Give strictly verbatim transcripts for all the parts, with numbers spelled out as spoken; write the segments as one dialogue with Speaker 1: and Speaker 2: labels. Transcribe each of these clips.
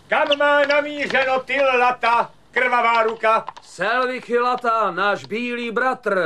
Speaker 1: Kam má namířeno Tyl Lata, krvavá ruka?
Speaker 2: Selvichy Lata, náš bílý bratr.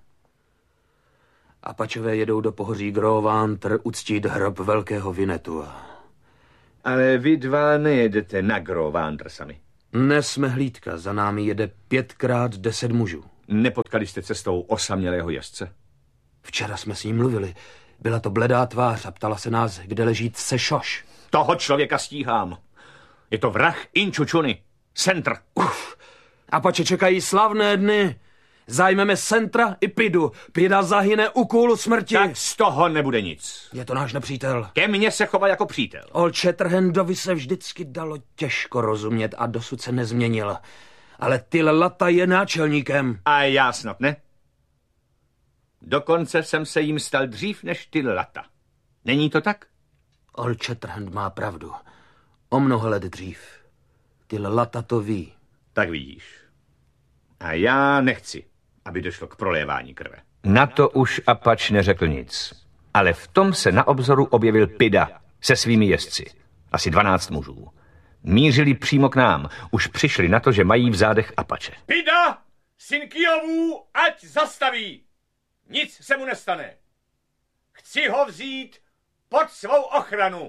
Speaker 2: Apačové jedou do pohoří Grovantr uctít hrob velkého Vinetua.
Speaker 3: Ale vy dva nejedete na Grovantr sami.
Speaker 2: Nesme hlídka, za námi jede pětkrát deset mužů.
Speaker 3: Nepotkali jste cestou osamělého jezdce?
Speaker 2: Včera jsme s ním mluvili. Byla to bledá tvář a ptala se nás, kde leží Tsešoš.
Speaker 3: Toho člověka stíhám. Je to vrah Inčučuny. Centr.
Speaker 2: Uf, Apače čekají slavné dny. Zajmeme Centra i Pidu. Pida zahyne u kůlu smrti.
Speaker 3: Tak z toho nebude nic.
Speaker 2: Je to náš nepřítel.
Speaker 3: Ke mně se chová jako přítel.
Speaker 2: Old Shatterhandovi se vždycky dalo těžko rozumět a dosud se nezměnil. Ale Tyl Lata je náčelníkem.
Speaker 3: A já snad ne. Dokonce jsem se jim stal dřív než Tyl Lata. Není to tak?
Speaker 2: Old Shatterhand má pravdu. O mnoho let dřív. Tyl Lata to ví.
Speaker 3: Tak vidíš. A já nechci, aby došlo k prolévání krve.
Speaker 4: Na to už Apač neřekl nic. Ale v tom se na obzoru objevil Pida se svými jezdci. Asi dvanáct mužů. Mířili přímo k nám. Už přišli na to, že mají v zádech Apače.
Speaker 1: Pida, syn Kijovů, ať zastaví. Nic se mu nestane. Chci ho vzít pod svou ochranu.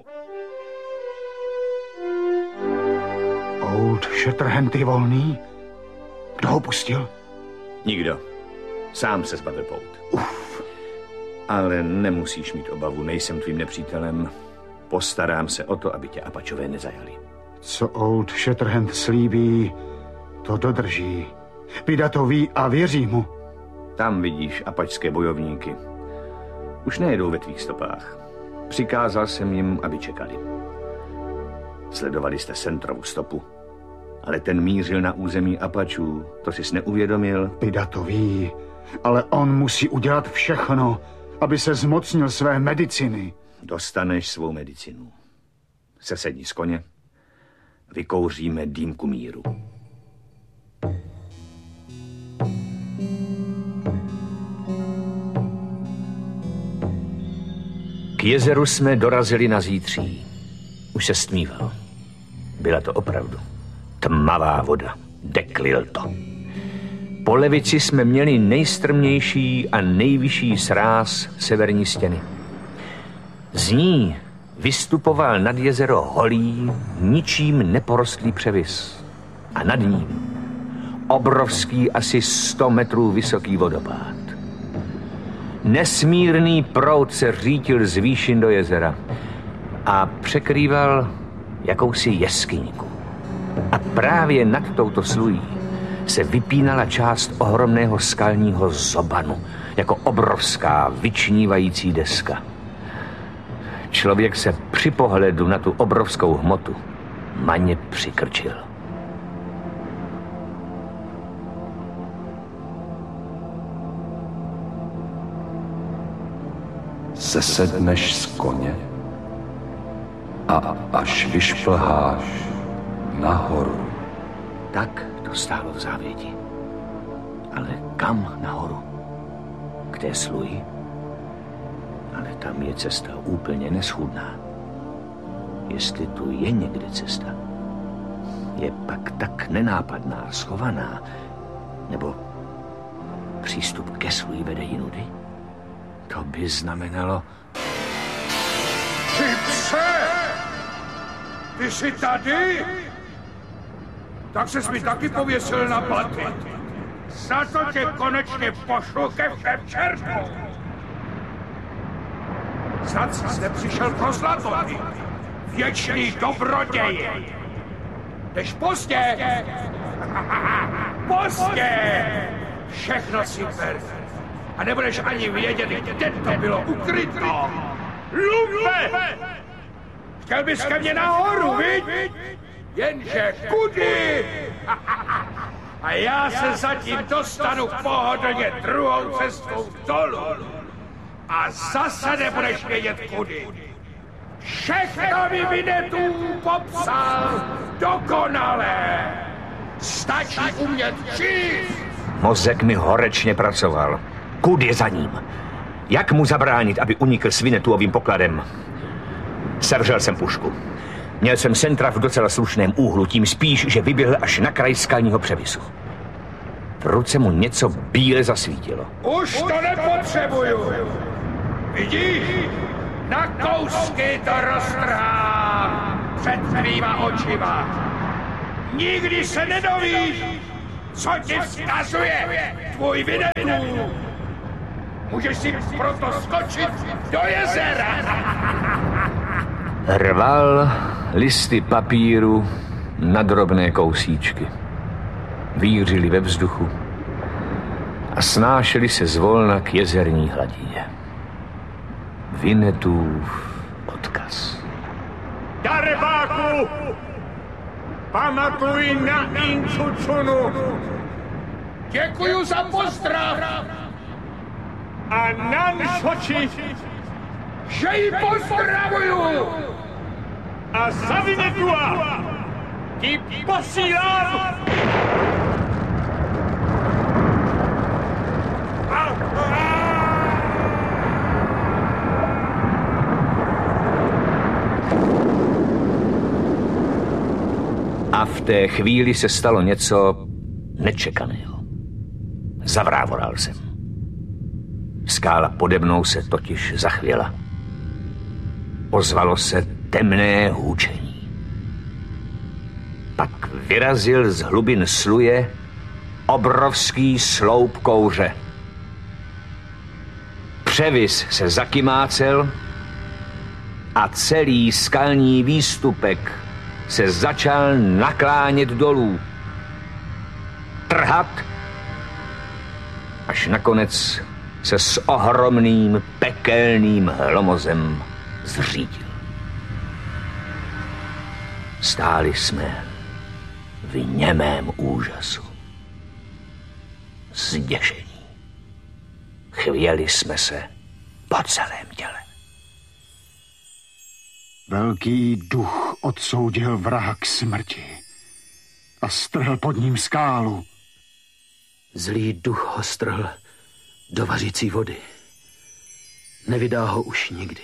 Speaker 5: Old Shatterhand je volný? Kdo ho pustil?
Speaker 3: Nikdo. Sám se zbavil pout. Uf. Ale nemusíš mít obavu, nejsem tvým nepřítelem. Postarám se o to, aby tě Apačové nezajali.
Speaker 5: Co Old Shatterhand slíbí, to dodrží. Pida to ví a věří mu.
Speaker 3: Tam vidíš apačské bojovníky. Už nejedou ve tvých stopách. Přikázal jsem jim, aby čekali. Sledovali jste Centrovu stopu. Ale ten mířil na území Apačů. To jsi neuvědomil?
Speaker 5: Pida to ví, ale on musí udělat všechno, aby se zmocnil své medicíny.
Speaker 3: Dostaneš svou medicinu. Sesedni z koně. Vykouříme dýmku míru.
Speaker 4: K jezeru jsme dorazili na zítří. Už se stmívalo. Byla to opravdu tmavá voda. Deklil to. Po levici jsme měli nejstrmější a nejvyšší sráz severní stěny. Z ní vystupoval nad jezero holý, ničím neporostlý převis. A nad ním obrovský, asi sto metrů vysoký vodopád. Nesmírný proud se řítil z výšin do jezera a překrýval jakousi jeskyňku. A právě nad touto slují se vypínala část ohromného skalního zobanu, jako obrovská vyčnívající deska. Člověk se při pohledu na tu obrovskou hmotu maně přikrčil.
Speaker 6: Sesedneš z koně a až vyšplháš nahoru.
Speaker 3: Tak to stálo v závěti. Ale kam nahoru? K té sluji? Ale tam je cesta úplně neschůdná. Jestli tu je někde cesta, je pak tak nenápadná, schovaná, nebo přístup ke sluji vede jinudy? To by znamenalo...
Speaker 7: Ty pse! Ty jsi tady? Tak ses mi taky pověsil na paty. Za to tě konečně pošlu ke všem čertům. Snad jsi nepřišel pro zlato, ty věčný dobroději. Jdeš pozdě! Pozdě! Všechno si ber. A nebudeš ani vědět, kde to bylo ukryto. Lumpe! Chtěl bys ke mně nahoru, viď? Jenže kudy? A já se zatím dostanu pohodlně druhou cestou dolů. A zase nebudeš vědět kudy. Všechno mi Vinetů popsal dokonale. Stačí umět číst.
Speaker 4: Mozek mi horečně pracoval. Kudy za ním? Jak mu zabránit, aby unikl s Vinetuovým pokladem? Sevřel jsem pušku. Měl jsem Sentra v docela slušném úhlu, tím spíš, že vyběhl až na kraj skalního převisu. V ruce mu něco bíle zasvítilo.
Speaker 7: Už to nepotřebuju. Vidíš? Na kousky to roztrhám před tvýma očima. Nikdy se nedovíš, co ti vzkazuje tvůj Winnetou. Můžeš si proto skočit do jezera.
Speaker 4: Rval listy papíru na drobné kousíčky. Vířili ve vzduchu a snášeli se zvolna k jezerní hladině. Winnetův odkaz.
Speaker 1: Darebáku! Pamatuj na Incucunu!
Speaker 7: Děkuju za pozdrav!
Speaker 1: A Nanšoči!
Speaker 7: Že ji pozdravuju!
Speaker 1: A za Winnetua ti posílám!
Speaker 4: A v té chvíli se stalo něco nečekaného. Zavrávoral jsem. Skála pode mnou se totiž zachvěla. Ozvalo se temné hůčení. Pak vyrazil z hlubin sluje obrovský sloup kouře. Převis se zakymácel a celý skalní výstupek se začal naklánět dolů. Trhat, až nakonec se s ohromným pekelným hlomozem zřídil. Stáli jsme v němém úžasu. Zděšení. Chvěli jsme se po celém těle.
Speaker 5: Velký duch odsoudil vraha k smrti a strhl pod ním skálu.
Speaker 2: Zlý duch ho strhl do vařící vody. Nevydá ho už nikdy.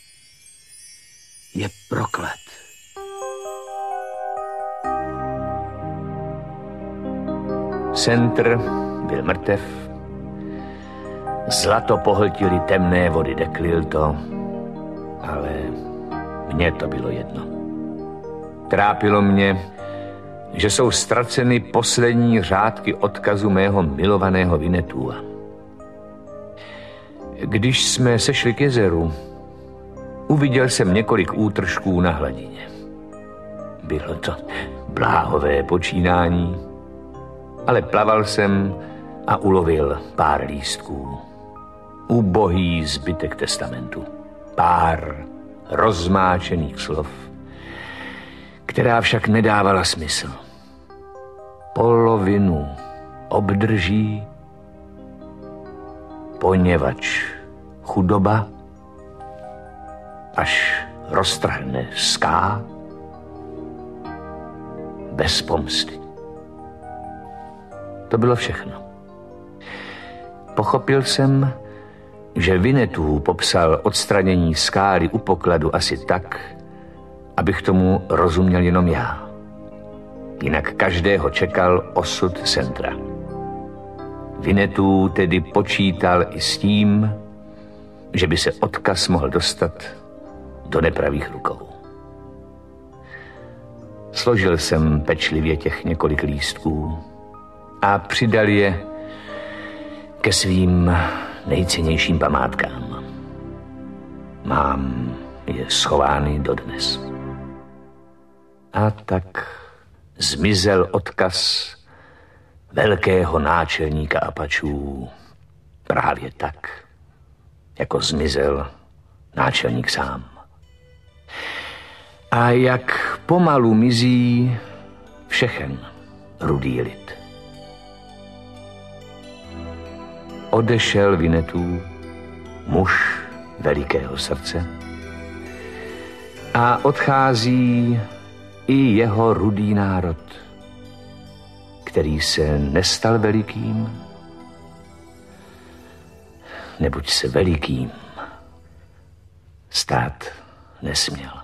Speaker 2: Je proklet.
Speaker 4: Sentr byl mrtev. Zlato pohltili temné vody Deklilto, ale mně to bylo jedno. Trápilo mě, že jsou ztraceny poslední řádky odkazu mého milovaného Winnetua. Když jsme sešli k jezeru, uviděl jsem několik útržků na hladině. Bylo to bláhové počínání, ale plaval jsem a ulovil pár lístků. Ubohý zbytek testamentu. Pár rozmáčených slov, která však nedávala smysl. Polovinu obdrží, poněvadž chudoba, až roztrhne ská, bez pomsty. To bylo všechno. Pochopil jsem, že Winnetou popsal odstranění skály u pokladu asi tak, abych tomu rozuměl jenom já. Jinak každého čekal osud Sentra. Winnetou tedy počítal i s tím, že by se odkaz mohl dostat do nepravých rukou. Složil jsem pečlivě těch několik lístků a přidal je ke svým nejcennějším památkám. Mám je schovány dodnes. A tak zmizel odkaz velkého náčelníka Apačů právě tak, jako zmizel náčelník sám. A jak pomalu mizí všechen rudý lid. Odešel Winnetou, muž velikého srdce, a odchází i jeho rudý národ, který se nestal velikým, neboť se velikým stát nesměl.